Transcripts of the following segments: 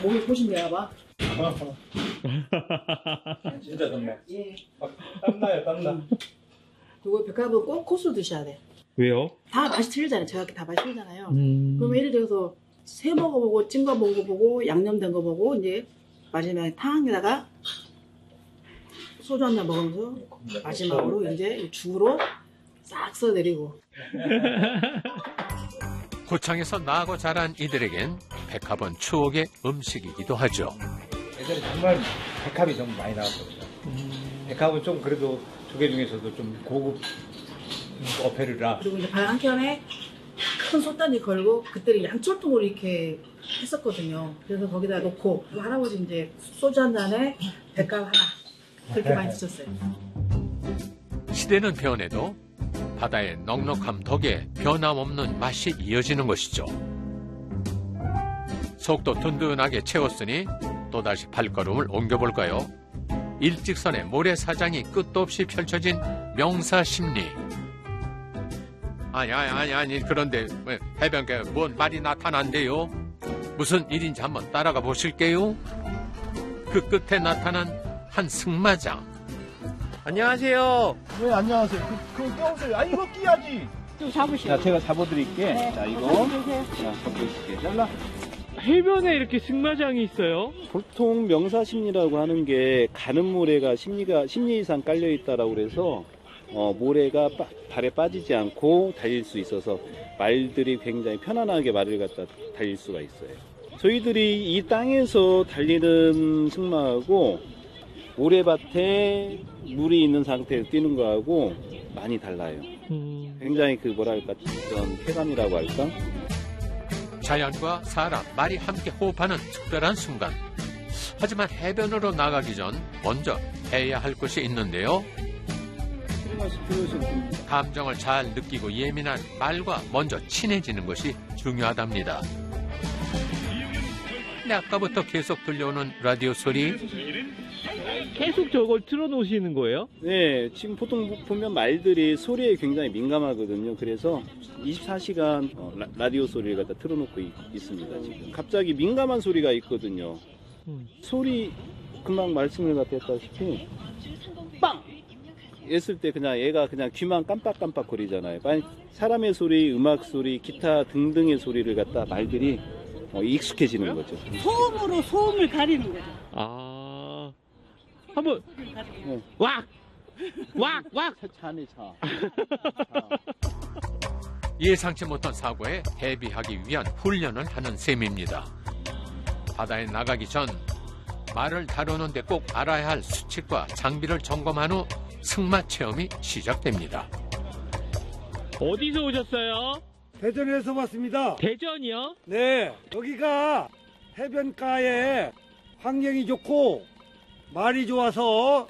목이 보신대요, 봐. 진짜 덥네. 예. 땀나요, 땀나. 이거 백합은 꼭 코스로 드셔야 돼. 왜요? 다 맛이 틀리잖아요. 저렇게 다 맛이 틀리잖아요. 그러면 예를 들어서 새 먹어보고 찐 거 먹어보고 양념된 거 보고 이제 마지막에 탕에다가 소주 한 잔 먹으면서 마지막으로 이제 죽으로 싹 써내리고. 고창에서 나고 자란 이들에겐 백합은 추억의 음식이기도 하죠. 예전에 정말 백합이 너무 많이 나왔거든요. 백합은 좀 그래도 조개 중에서도 좀 고급 어패류라. 그리고 이제 발 한 켠에 큰 솥단지 걸고 그때는 양철통으로 이렇게 했었거든요. 그래서 거기다 놓고 할아버지 이제 소주 한 잔에 백합 하나 그렇게 많이 드셨어요. 시대는 변해도 바다의 넉넉함 덕에 변함없는 맛이 이어지는 것이죠. 속도 든든하게 채웠으니 또다시 발걸음을 옮겨볼까요? 일직선의 모래사장이 끝도 없이 펼쳐진 명사십리. 아니 그런데 왜 해변가에 뭔 말이 나타난대요? 무슨 일인지 한번 따라가 보실게요. 그 끝에 나타난 한 승마장. 안녕하세요. 네, 안녕하세요. 그거 껴오세요. 아, 이거 끼야지. 좀 잡으시고. 자, 제가 잡아드릴게. 네. 자, 이거. 자, 잡고 있을게. 잘라. 해변에 이렇게 승마장이 있어요? 보통 명사심리라고 하는 게 가는 모래가 심리 이상 깔려 있다라고 그래서 모래가 발에 빠지지 않고 달릴 수 있어서 말들이 굉장히 편안하게 말을 갖다 달릴 수가 있어요. 저희들이 이 땅에서 달리는 승마하고 모래밭에 물이 있는 상태에서 뛰는 거하고 많이 달라요. 굉장히 그 뭐랄까 그런 쾌감이라고 할까? 자연과 사람, 말이 함께 호흡하는 특별한 순간. 하지만 해변으로 나가기 전 먼저 해야 할 것이 있는데요. 감정을 잘 느끼고 예민한 말과 먼저 친해지는 것이 중요하답니다. 근데 아까부터 계속 들려오는 라디오 소리. 계속 저걸 틀어놓으시는 거예요? 네, 지금 보통 보면 말들이 소리에 굉장히 민감하거든요. 그래서 24시간 라디오 소리를 갖다 틀어놓고 있습니다. 지금 갑자기 민감한 소리가 있거든요. 소리 금방 말씀을 갖다 했다시피 빵! 했을 때 그냥 얘가 그냥 귀만 깜빡깜빡 거리잖아요. 사람의 소리, 음악 소리, 기타 등등의 소리를 갖다 말들이 익숙해지는 거죠. 소음으로 소음을 가리는 거죠. 아, 한번 네. 왁! 차네 차. 예상치 못한 사고에 대비하기 위한 훈련을 하는 셈입니다. 바다에 나가기 전 말을 다루는데 꼭 알아야 할 수칙과 장비를 점검한 후 승마 체험이 시작됩니다. 어디서 오셨어요? 대전에서 왔습니다. 대전이요? 네, 여기가 해변가에 환경이 좋고 말이 좋아서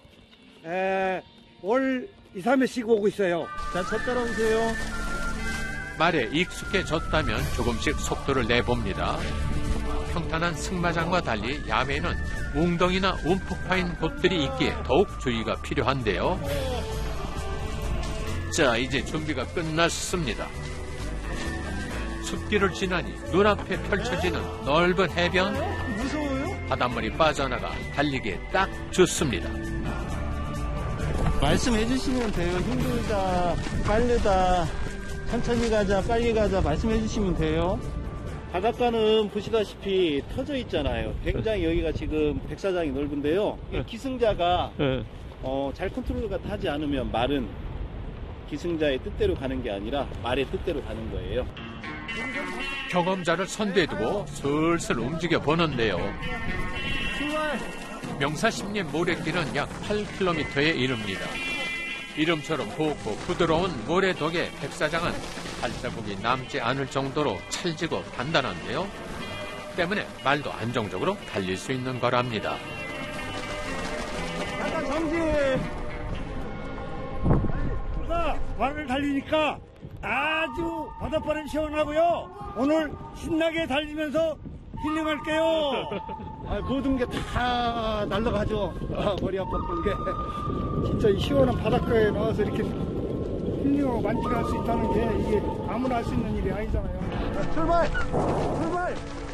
월 2, 3회씩 오고 있어요. 자, 차 따라오세요. 말에 익숙해졌다면 조금씩 속도를 내봅니다. 평탄한 승마장과 달리 야외에는 웅덩이나 움푹 파인 곳들이 있기에 더욱 주의가 필요한데요. 자, 이제 준비가 끝났습니다. 숲길을 지나니 눈앞에 펼쳐지는 넓은 해변. 무서워요? 바닷물이 빠져나가 달리기에 딱 좋습니다. 말씀해 주시면 돼요. 힘들다, 빠르다, 천천히 가자, 빨리 가자 말씀해 주시면 돼요. 바닷가는 보시다시피 터져 있잖아요. 굉장히 여기가 지금 백사장이 넓은데요. 기승자가 잘 컨트롤을 하지 않으면 말은 기승자의 뜻대로 가는 게 아니라 말의 뜻대로 가는 거예요. 경험자를 선두에 두고 슬슬 움직여 보는데요. 명사십리 모래길은 약 8km에 이릅니다. 이름처럼 곱고 부드러운 모래 덕에 백사장은 발자국이 남지 않을 정도로 찰지고 단단한데요. 때문에 말도 안정적으로 달릴 수 있는 거랍니다. 잠깐 정지! 우리가 말을 달리니까 아주 바닷바람 시원하고요. 오늘 신나게 달리면서 힐링할게요. 모든 게 다 날라가죠. 머리 아팠던 게. 진짜 이 시원한 바닷가에 나와서 이렇게 힐링하고 만끽할 수 있다는 게 이게 아무나 할 수 있는 일이 아니잖아요. 출발! 출발!